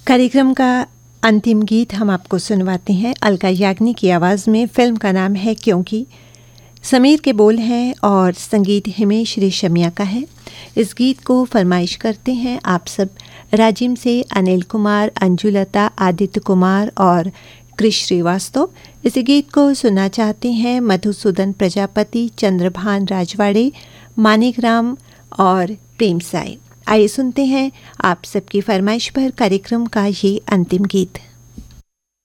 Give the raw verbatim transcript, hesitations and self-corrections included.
कार्यक्रम का अंतिम गीत हम आपको सुनवाते हैं अलका याग्निक की आवाज़ में। फिल्म का नाम है क्योंकि। समीर के बोल हैं और संगीत हिमेश रेशमिया का है। इस गीत को फरमाइश करते हैं आप सब राजिम से अनिल कुमार, अंजुलता, आदित्य कुमार और कृष श्रीवास्तव। इस गीत को सुनना चाहते हैं मधुसूदन प्रजापति, चंद्रभान राजवाड़े, मानिकराम और प्रेम साई। आइए सुनते हैं आप सबकी फरमाइश पर कार्यक्रम का ये अंतिम गीत।